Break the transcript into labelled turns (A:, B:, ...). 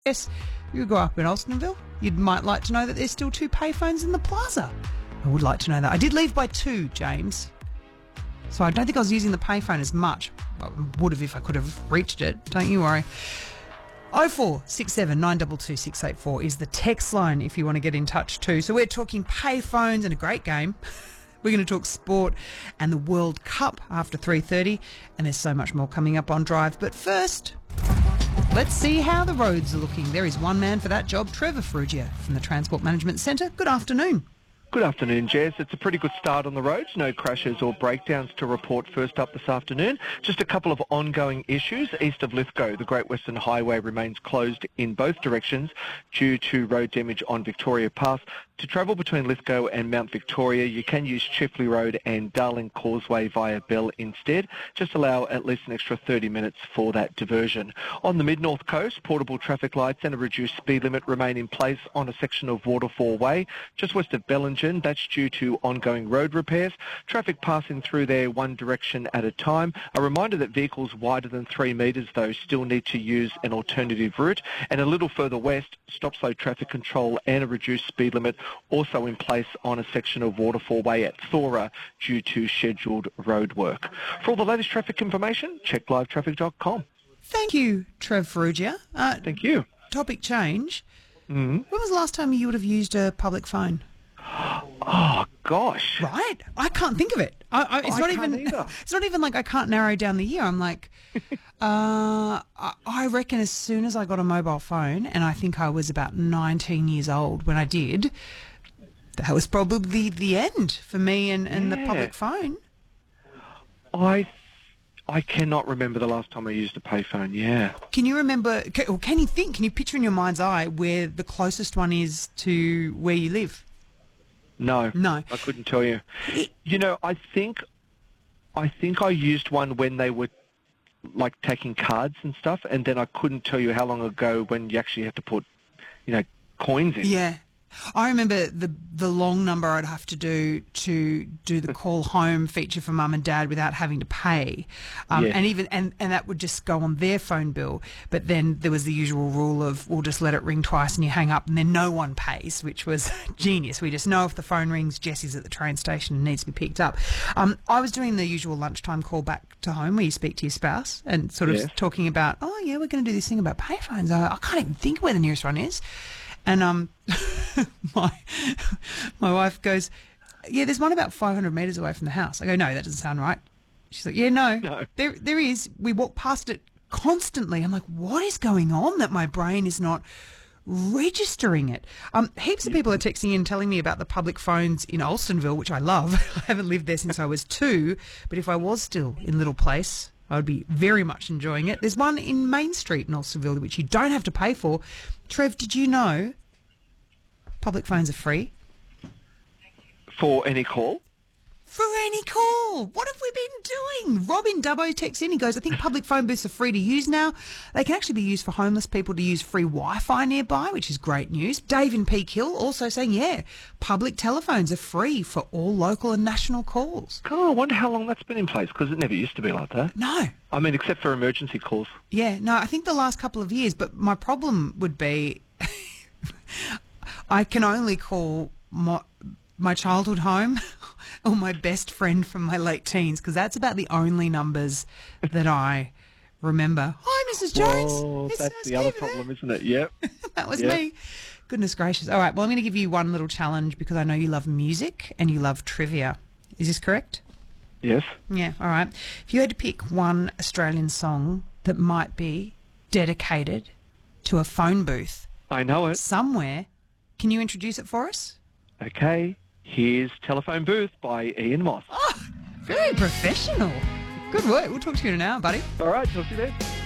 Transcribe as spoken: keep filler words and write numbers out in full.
A: Yes, you grew up in Alstonville. You might like to know that there's still two payphones in the plaza. I would like to know that. I did leave by two, James. So I don't think I was using the payphone as much. I would have if I could have reached it. Don't you worry. oh four six seven nine two two six eight four is the text line if you want to get in touch too. So we're talking payphones and a great game. We're going to talk sport and the World Cup after three thirty, and there's so much more coming up on Drive. But first, let's see how the roads are looking. There is one man for that job, Trevor Ferrugia from the Transport Management Centre. Good afternoon.
B: Good afternoon, Jez. It's a pretty good start on the roads. No crashes or breakdowns to report first up this afternoon. Just a couple of ongoing issues. East of Lithgow, the Great Western Highway remains closed in both directions due to road damage on Victoria Pass. To travel between Lithgow and Mount Victoria, you can use Chifley Road and Darling Causeway via Bell instead. Just allow at least an extra thirty minutes for that diversion. On the mid-north coast, portable traffic lights and a reduced speed limit remain in place on a section of Waterfall Way. Just west of Bellingen, that's due to ongoing road repairs. Traffic passing through there one direction at a time. A reminder that vehicles wider than three metres, though, still need to use an alternative route. And a little further west, stop-slow traffic control and a reduced speed limit also in place on a section of Waterfall Way at Thora due to scheduled road work. For all the latest traffic information, check live traffic dot com.
A: Thank you, Trev Ferrugia. Uh,
B: Thank you.
A: Topic change.
B: Mm-hmm.
A: When was the last time you would have used a public phone?
B: Oh, gosh.
A: Right? I can't think of it. I, I, it's
B: I
A: not
B: can't
A: even.
B: either.
A: It's not even like I can't narrow down the year. I'm like, uh, I, I reckon as soon as I got a mobile phone, and I think I was about nineteen years old when I did, that was probably the end for me and, and
B: Yeah.
A: the public phone.
B: I I cannot remember the last time I used a payphone, yeah.
A: Can you remember, can, or can you think, can you picture in your mind's eye where the closest one is to where you live?
B: No.
A: No.
B: I couldn't tell you. You know, I think I think I used one when they were like taking cards and stuff, and then I couldn't tell you how long ago when you actually had to put, you know, coins in.
A: Yeah. I remember the the long number I'd have to do to do the call home feature for mum and dad without having to pay, um,
B: Yes.
A: and even and, and that would just go on their phone bill. But then there was the usual rule of we'll just let it ring twice and you hang up and then no one pays, which was genius. We just know if the phone rings, Jessie's at the train station and needs to be picked up. Um, I was doing the usual lunchtime call back to home where you speak to your spouse and sort of
B: Yes.
A: talking about, oh yeah, we're going to do this thing about payphones. I, I can't even think where the nearest one is. And um, my my wife goes, yeah, there's one about five hundred metres away from the house. I go, no, that doesn't sound right. She's like, yeah, no,
B: No.
A: there there is. We walk past it constantly. I'm like, what is going on that my brain is not registering it? Um, heaps of people are texting in telling me about the public phones in Alstonville, which I love. I haven't lived there since I was two, but if I was still in Little Place, I would be very much enjoying it. There's one in Main Street in Alstonville, which you don't have to pay for. Trev, did you know public phones are free?
B: For any call?
A: For any call. What have we been doing? Robin Dubbo texts in. He goes, I think public phone booths are free to use now. They can actually be used for homeless people to use free Wi-Fi nearby, which is great news. Dave in Peak Hill also saying, yeah, public telephones are free for all local and national calls.
B: God, I wonder how long that's been in place, because it never used to be like that.
A: No.
B: I mean, except for emergency calls.
A: Yeah, no, I think the last couple of years, but my problem would be I can only call my, my childhood home or my best friend from my late teens, because that's about the only numbers that I remember. Hi, Missus Jones.
B: Whoa,
A: It's
B: that's
A: uh,
B: the other
A: Stephen there.
B: problem, isn't it? Yep.
A: That was
B: Yep.
A: me. Goodness gracious. All right, well, I'm going to give you one little challenge because I know you love music and you love trivia. Is this correct?
B: Yes.
A: Yeah, all right. If you had to pick one Australian song that might be dedicated to a phone booth
B: I know it.
A: somewhere, can you introduce it for us?
B: Okay. Here's Telephone Booth by Ian Moss.
A: Oh, very professional. Good work. We'll talk to you in an hour, buddy.
B: All right. Talk to you then.